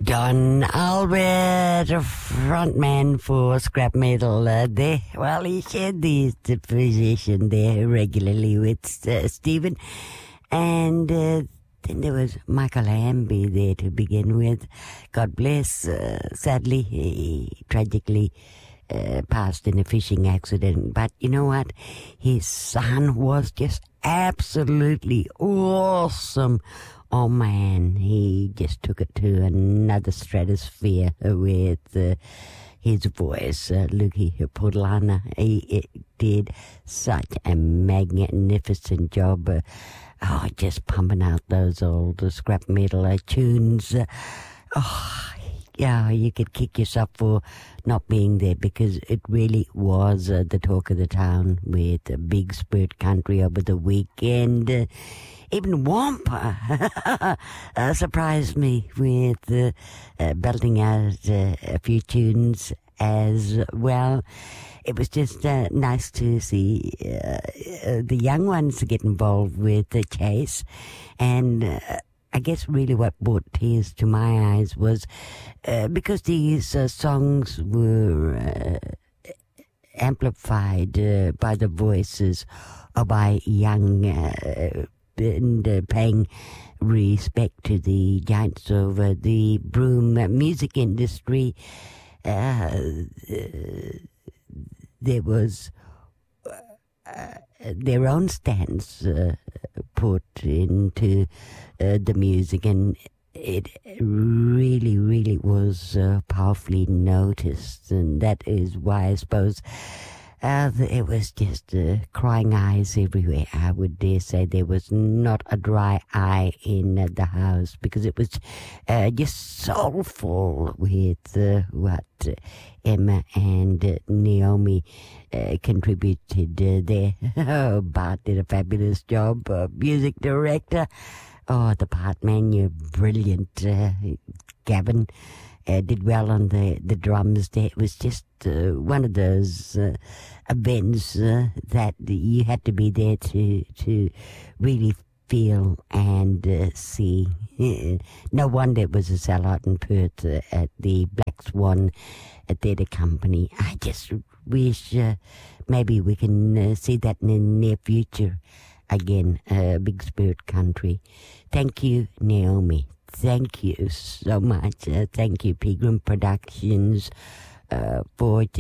Don Albert, frontman for scrap metal, well, he shared the position there regularly with Stephen, and then there was Michael Hamby there to begin with. God bless. Sadly, he tragically passed in a fishing accident. But you know what? His son was just absolutely awesome. Oh man, he just took it to another stratosphere with his voice. Luki Podolana, he did such a magnificent job. Just pumping out those old scrap metal tunes. Yeah, you could kick yourself for not being there, because it really was the talk of the town with Big Spirit Country over the weekend. Even Wampa surprised me with belting out a few tunes as well. It was just nice to see the young ones get involved with the chase. And I guess really what brought tears to my eyes was because these songs were amplified by the voices of by young and paying respect to the giants of the Broome music industry. There was their own stance put into the music, and it really, really was powerfully noticed, and that is why I suppose it was just crying eyes everywhere. I would dare say there was not a dry eye in the house, because it was just soulful with what Emma and Naomi contributed there. Bart did a fabulous job. Music director, the part man, you're brilliant. Gavin did well on the drums there. It was just one of those events that you had to be there to really feel and see. No wonder it was a sellout in Perth at the Black Swan Theatre Company. I just wish maybe we can see that in the near future again. Big Spirit Country. Thank you, Naomi. Thank you so much. Thank you, Pegram Productions, for